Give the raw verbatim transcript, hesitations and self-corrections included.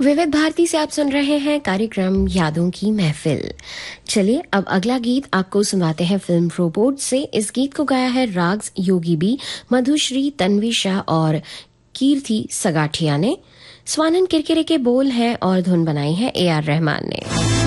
विविध भारती से आप सुन रहे हैं कार्यक्रम यादों की महफिल। चलिए अब अगला गीत आपको सुनाते हैं फिल्म रोबोट से। इस गीत को गाया है राग्स योगी बी, मधुश्री, तन्वी शाह और कीर्ति सगाठिया ने। स्वानंद किरकिरे के बोल है और धुन बनाई है ए आर रहमान ने।